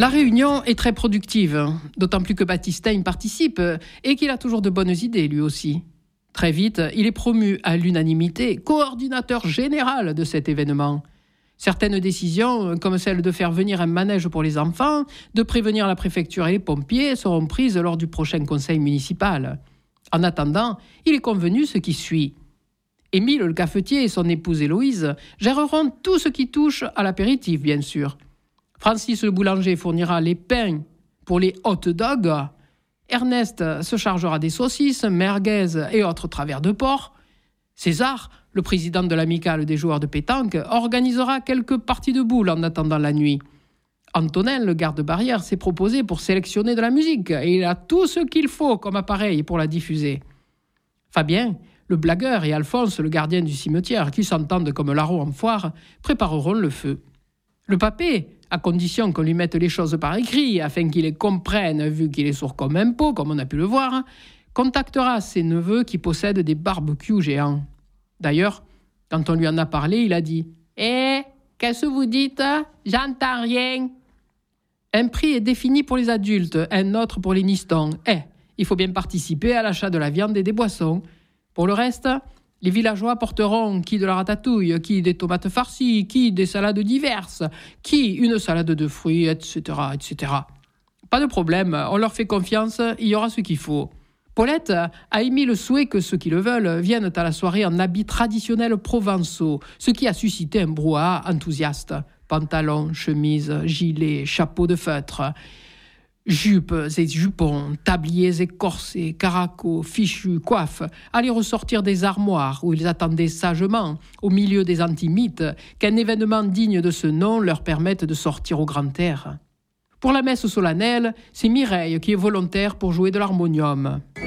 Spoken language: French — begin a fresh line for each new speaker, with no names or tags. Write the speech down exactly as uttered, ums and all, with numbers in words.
La réunion est très productive, d'autant plus que Battistin y participe et qu'il a toujours de bonnes idées lui aussi. Très vite, il est promu à l'unanimité coordinateur général de cet événement. Certaines décisions, comme celle de faire venir un manège pour les enfants, de prévenir la préfecture et les pompiers, seront prises lors du prochain conseil municipal. En attendant, il est convenu ce qui suit. Émile le cafetier et son épouse Héloïse géreront tout ce qui touche à l'apéritif, bien sûr. Francis le boulanger fournira les pains pour les hot dogs. Ernest se chargera des saucisses, merguez et autres travers de porc. César, le président de l'amicale des joueurs de pétanque, organisera quelques parties de boules en attendant la nuit. Antonin, le garde-barrière, s'est proposé pour sélectionner de la musique et il a tout ce qu'il faut comme appareil pour la diffuser. Fabien, le blagueur, et Alphonse, le gardien du cimetière, qui s'entendent comme larrons en foire, prépareront le feu. Le papé, à condition qu'on lui mette les choses par écrit afin qu'il les comprenne, vu qu'il est sourd comme un pot, comme on a pu le voir, contactera ses neveux qui possèdent des barbecues géants. D'ailleurs, quand on lui en a parlé, il a dit « Eh, qu'est-ce que vous dites ? J'entends rien !» Un prix est défini pour les adultes, un autre pour les nistons. Eh, il faut bien participer à l'achat de la viande et des boissons. Pour le reste, les villageois porteront qui de la ratatouille, qui des tomates farcies, qui des salades diverses, qui une salade de fruits, et cetera, et cetera. Pas de problème, on leur fait confiance, il y aura ce qu'il faut. Paulette a émis le souhait que ceux qui le veulent viennent à la soirée en habits traditionnels provençaux, ce qui a suscité un brouhaha enthousiaste. Pantalons, chemises, gilets, chapeaux de feutre, jupes et jupons, tabliers et corsets, caracots, fichus, coiffes, allaient ressortir des armoires où ils attendaient sagement, au milieu des antimites, qu'un événement digne de ce nom leur permette de sortir au grand air. Pour la messe solennelle, c'est Mireille qui est volontaire pour jouer de l'harmonium.